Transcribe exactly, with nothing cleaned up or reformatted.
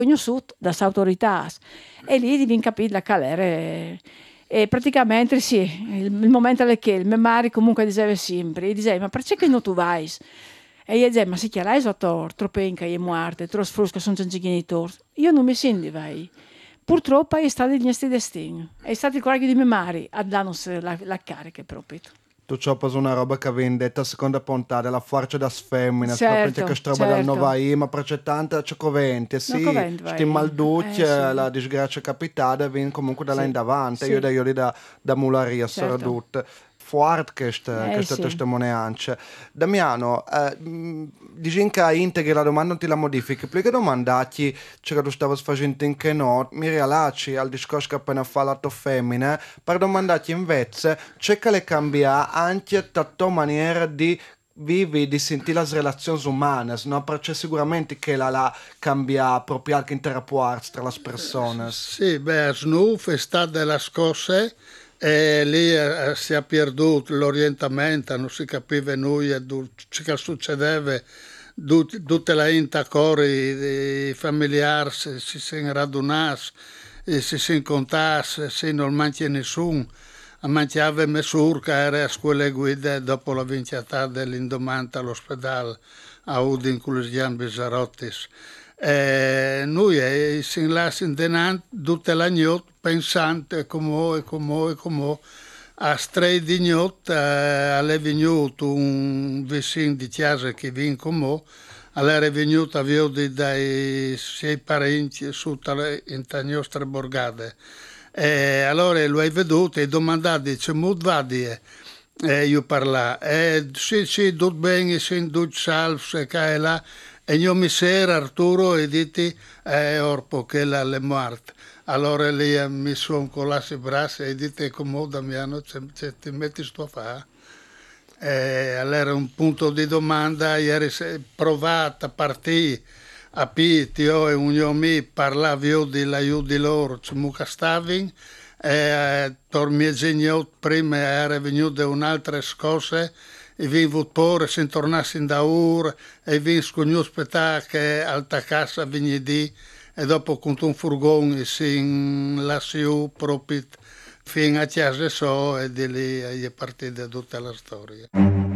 conosciuto dalle autorità e lì devi capire la calere. E praticamente sì, il, il momento è che il mio marito comunque diceva sempre, gli diceva, ma perché che non tu vai? E io dicevo, ma si chiara, è troppo, troppo inca, è morta, troppo frusca, sono già genitori. Io non mi sento di vai. Purtroppo è stato il nostro destino. È stato il coraggio di mio marito a darci la, la carica proprio. Tu c'ho preso una roba che avevi detto a seconda puntata, la forza da femmina, sapete che Certo, stroba dal certo. Nova ma c'è tanta c'è covente, Non sì, covente sti vai. malducci, Eh sì, la disgrazia capitata, viene comunque da là in sì, davanti, io sì, da io lì da, da mularia, certo. soprattutto. Forte queste, Eh queste sì. testimonianze. Damiano, eh, mh, dici che integri la domanda non ti la modifichi, perché domandati, c'è che tu stavi facendo in che no, mi riallacci al discorso che appena fatto femmine, per domandarti invece, c'è che le cambia anche la tua maniera di vivi, di sentire le relazioni umane, no? Perché sicuramente che la, la cambia proprio anche in rapporti tra le persone. Sì, beh, a Snoof è stata della scosse e lì eh, si è perduto l'orientamento, non si capiva nulla di ciò che succedeva, Tut- tutte le intacori i familiari si si sono radunati e si sono incontrati, se non manca nessuno, mangiava misura che era a scuola guida dopo la vincita dell'indomani all'ospedale a Udin con gli Gian Bisarottis. Eh, noi eh, siamo là intenant tutta la notte pensando come e come e come a tre di notte eh, è venuto un vicino di casa che viene con me, è venuto a vedere dai suoi parenti su in la nostra borgata. E allora lo hai veduto e domandato, dice, mo vadi? E io parla, e sì, sì, tutto bene, sì, tutto salvo, e qua e là. E io mi sera Arturo e ditti, eh, orpo che la è morta. Allora lì mi sono colato i braccia e dite, come Damiano, se, se ti metti sto a fare? E allora era un punto di domanda, ieri provata a partire a Pitio e un io mi parlava io di l'aiuto di loro, ci mucca stavin, e per mie genitori prima era venuta un'altra scosse e vi votore se tornassi da ur e vi scognu spettacolo alta cassa venerdì e dopo con un furgone si lassiù proprio fino a casa so e di lì è partita tutta la storia.